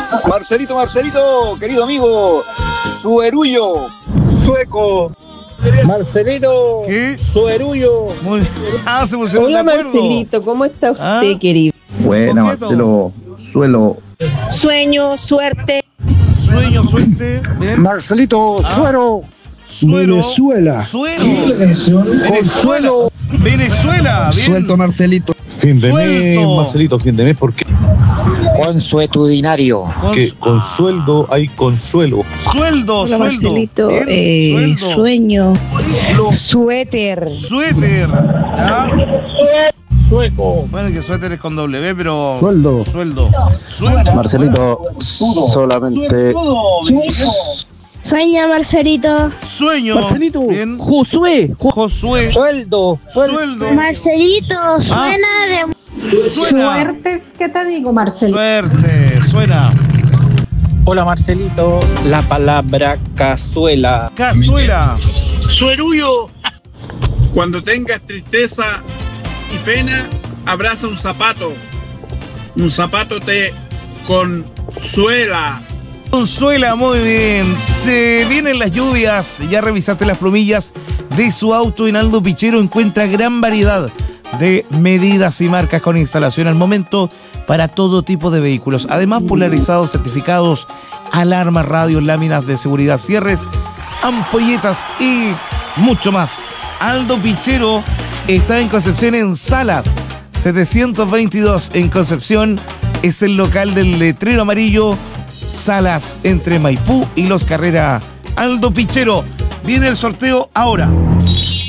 Marcelito, querido amigo, suerullo. Sueco. Marcelito, ¿Qué? suerullo. Se pusieron Hola de acuerdo. Marcelito, ¿cómo está usted, querido? Buena, Coqueto. Marcelo. Suelo. Sueño, suerte. Sueño, suerte. Bien. Marcelito, suero. Suero. Venezuela. Suero. Consuelo. Venezuela. Bien. Suelto, Marcelito. Fin de mes, Suelto. Marcelito, fin de mes, porque Consuetudinario. que con sueldo hay consuelo. Sueldo, Hola sueldo. Marcelito, Bien, sueldo. sueño. Suéter. Suéter. ¿Ya? Sueco. Bueno, que suéter es con W, pero. Sueldo. Sueldo. Sueldo. Marcelito, solamente. Sueña, Marcelito. Sueño. Marcelito. Bien. Josué. Josué. Sueldo. Sueldo. Marcelito, suena de... Suena. Suertes, ¿qué te digo, Marcelo? Suerte. Suena. Hola Marcelito, la palabra cazuela. Cazuela. Suerullo. Cuando tengas tristeza y pena, abraza un zapato. Un zapato te consuela. Consuela, muy bien. Se vienen las lluvias. Ya revisaste las plumillas de su auto. En Aldo Pichero encuentra gran variedad de medidas y marcas con instalación al momento para todo tipo de vehículos. Además, polarizados, certificados, alarmas, radios, láminas de seguridad, cierres, ampolletas y mucho más. Aldo Pichero está en Concepción, en Salas 722 en Concepción. Es el local del letrero amarillo. Salas, entre Maipú y Los Carrera. Aldo Pichero. Viene el sorteo ahora.